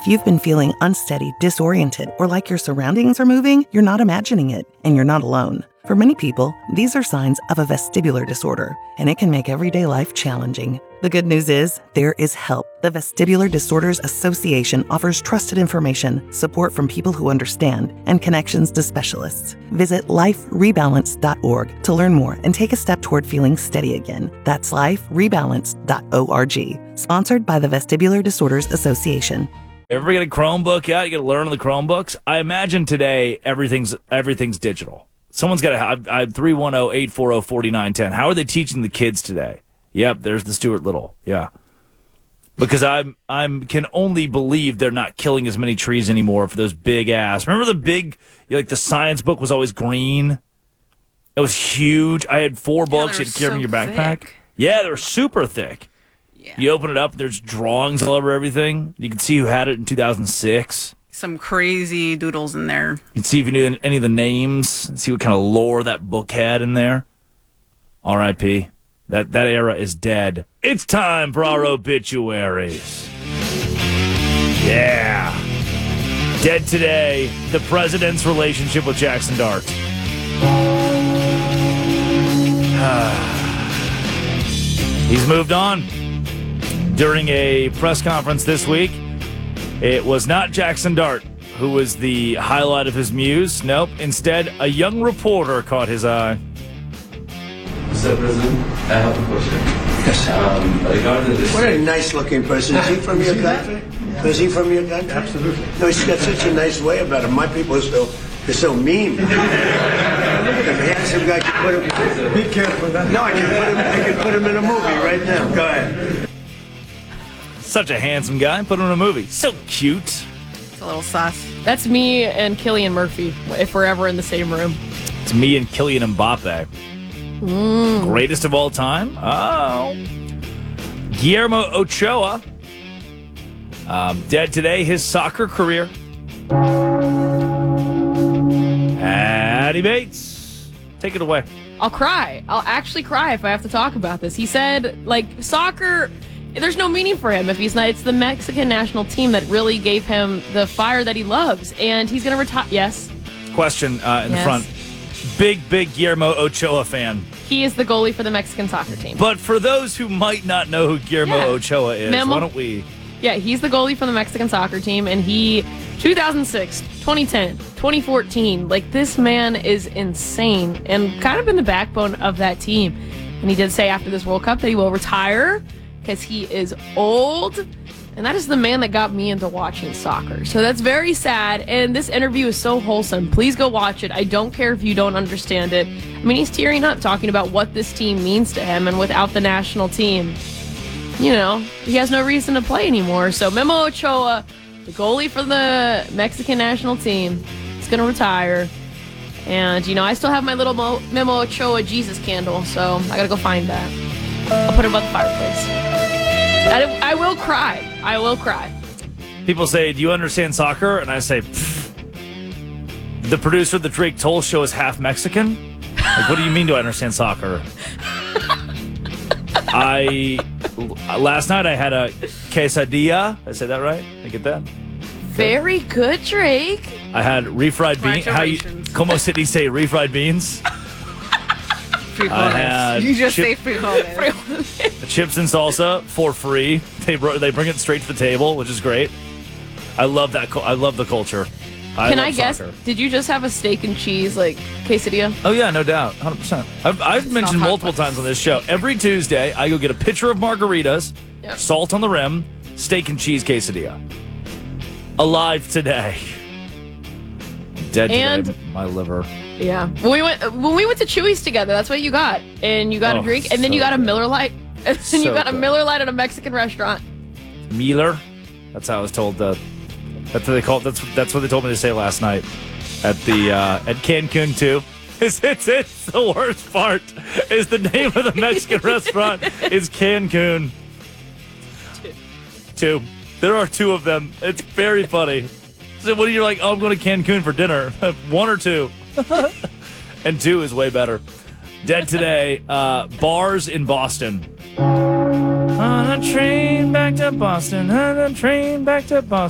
If you've been feeling unsteady, disoriented, or like your surroundings are moving, you're not imagining it, and you're not alone. For many people, these are signs of a vestibular disorder, and it can make everyday life challenging. The good news is, there is help. The Vestibular Disorders Association offers trusted information, support from people who understand, and connections to specialists. Visit liferebalance.org to learn more and take a step toward feeling steady again. That's liferebalance.org. Sponsored by the Vestibular Disorders Association. Everybody get a Chromebook out? You got to learn on the Chromebooks? I imagine today everything's digital. Someone's got to have 310-840-4910. How are they teaching the kids today? Yep, there's the Stuart Little. Yeah. Because I can only believe they're not killing as many trees anymore for those big ass. Remember the big, the science book was always green? It was huge. I had 4 books you had to carry in your backpack. Thick. Yeah, they were super thick. Yeah. You open it up, there's drawings all over everything. You can see who had it in 2006. Some crazy doodles in there. You can see if you knew any of the names, and see what kind of lore that book had in there. R.I.P. That era is dead. It's time for our obituaries. Yeah. Dead today, the president's relationship with Jackson Dart. He's moved on. During a press conference this week, it was not Jackson Dart who was the highlight of his muse. Nope. Instead, a young reporter caught his eye. Mr. President, I have a question. Yes. Regarding this... What a nice-looking person. Is he from your country? Is he from your country? Absolutely. No, he's got such a nice way about him. My people are so mean. Look at him, handsome guy. Put him. Be careful. No, I can put him in a movie right now. Go ahead. Such a handsome guy. Put him in a movie. So cute. It's a little sus. That's me and Cillian Murphy, if we're ever in the same room. It's me and Kylian Mbappe. Greatest of all time? Oh. Guillermo Ochoa. Dead today. His soccer career. Hattie Bates. Take it away. I'll cry. I'll actually cry if I have to talk about this. He said, soccer, there's no meaning for him if he's not. It's the Mexican national team that really gave him the fire that he loves. And he's going to retire. Yes. Question in the front. Big Guillermo Ochoa fan. He is the goalie for the Mexican soccer team. But for those who might not know who Guillermo Ochoa is, why don't we... Yeah, he's the goalie for the Mexican soccer team, and he, 2006, 2010, 2014, this man is insane and kind of been the backbone of that team. And he did say after this World Cup that he will retire because he is old, and that is the man that got me into watching soccer. So that's very sad, and this interview is so wholesome. Please go watch it. I don't care if you don't understand it. I mean, he's tearing up talking about what this team means to him, and without the national team, he has no reason to play anymore. So Memo Ochoa, the goalie for the Mexican national team, is going to retire. And, I still have my little Memo Ochoa Jesus candle, so I got to go find that. I'll put it above the fireplace. I will cry. I will cry. People say, do you understand soccer? And I say, the producer of the Drake Toll show is half Mexican? What do you mean, do I understand soccer? Last night I had a quesadilla. Did I say that right? Did I get that? Very good, Drake. I had refried beans. Como se dice refried beans? You just say frijoles. Chips and salsa for free. They bring it straight to the table, which is great. I love that. I love the culture. Can I guess? Soccer. Did you just have a steak and cheese quesadilla? Oh yeah, no doubt, 100%. I've mentioned multiple times on this show. Every Tuesday, I go get a pitcher of margaritas, salt on the rim, steak and cheese quesadilla. Alive today. Dead today. My liver. Yeah. When we went to Chewy's together, that's what you got, and you got a drink, and then you got a Miller Lite, and then you got a Miller Lite at a Mexican restaurant. Miller. That's how I was told. That's what they call. That's what they told me to say last night at Cancun too. It's the worst part. Is the name of the Mexican restaurant is Cancun. Two. There are 2 of them. It's very funny. So what are you like? Oh, I'm going to Cancun for dinner. 1 or 2, and 2 is way better. Dead today. Bars in Boston. On a train back to Boston. On a train back to Boston.